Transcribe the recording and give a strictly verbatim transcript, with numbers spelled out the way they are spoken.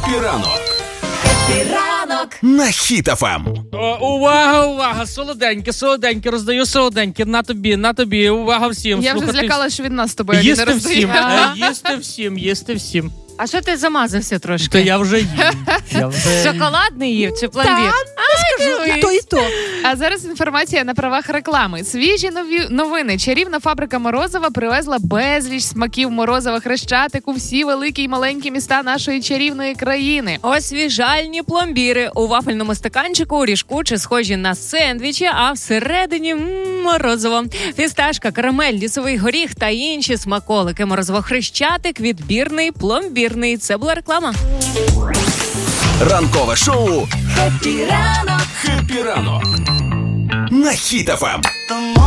Хеппі ранок. Хеппі ранок. На Хіт еф ем. Увага, увага, солоденьке, солоденьке, роздаю солоденьке, на тобі, на тобі, увага всім. Я вже Слухати злякалася, що від нас з тобою не Їсти роздає. всім, е, їсти всім, їсти всім. А що ти замазався трошки? Та я вже їм. Я вже... Шоколадний їв чи пломбір? І то, і то. А зараз інформація на правах реклами. Свіжі нові новини. Чарівна фабрика Морозова привезла безліч смаків Морозова Хрещатику всі великі й маленькі міста нашої чарівної країни. Освіжальні пломбіри у вафельному стаканчику, ріжку чи схожі на сендвічі, а всередині м, морозиво. Фісташка, карамель, лісовий горіх та інші смаколики. Морозиво Хрещатик, відбірний, пломбірний. Це була реклама. Ранкове шоу «Хеппі ранок». «Хеппі ранок» на Хіт еф ем.